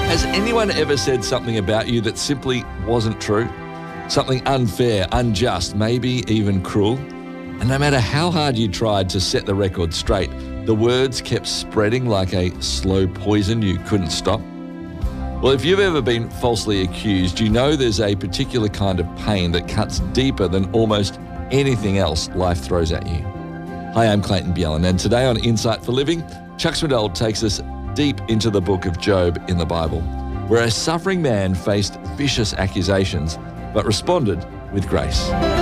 Has anyone ever said something about you that simply wasn't true? Something unfair, unjust, maybe even cruel? And no matter how hard you tried to set the record straight, the words kept spreading like a slow poison you couldn't stop. Well, if you've ever been falsely accused, you know there's a particular kind of pain that cuts deeper than almost anything else life throws at you. Hi, I'm Clayton Bjelland, and today on Insight for Living, Chuck Swindoll takes us deep into the book of Job in the Bible, where a suffering man faced vicious accusations but responded with grace.